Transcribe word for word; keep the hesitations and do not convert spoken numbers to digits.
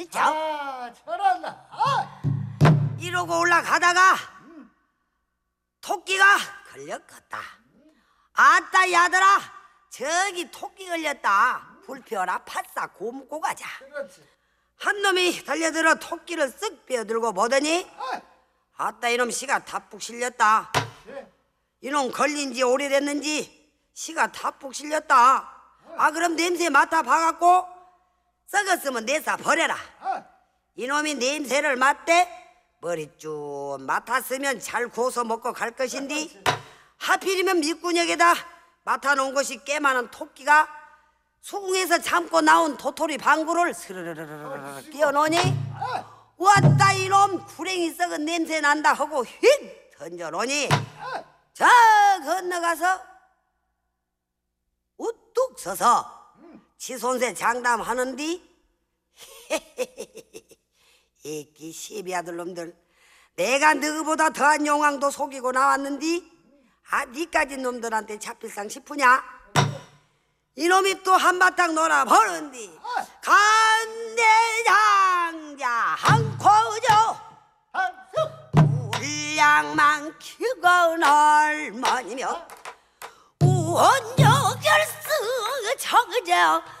저 아, 저런다. 아, 이러고 올라가다가 토끼가 걸렸겠다. 아따 야들아, 저기 토끼 걸렸다. 불 피워라 팥싸 곰고 가자. 그렇지. 한 놈이 달려들어 토끼를 쓱 빼어들고 보더니 아, 아따 이놈 씨가 다푹 실렸다. 예. 이놈 걸린 지 오래됐는지 씨가 다푹 실렸다. 아 그럼 냄새 맡아 봐갖고 썩었으면 내사 버려라. 아, 이놈이 냄새를 맡대 머리 쭉 맡았으면 잘 구워서 먹고 갈 것인데 하필이면 밑구녕에다 맡아놓은 것이 꽤 많은 토끼가 수궁에서 잠고 나온 도토리 방구를 스르르르르 끼워놓으니 왔다 이놈 구랭이 썩은 냄새 난다 하고 휙 던져놓으니 저 건너가서 우뚝 서서 지손새 장담하는디 이끼 시비 아들 놈들 내가 너희보다 더한 용왕도 속이고 나왔는디 아 니까지 놈들한테 잡힐상 싶으냐? 이놈이 또 한바탕 놀아버는디 간대장자 한코죠 울량만 키건 얼마니며 우원여결스 정저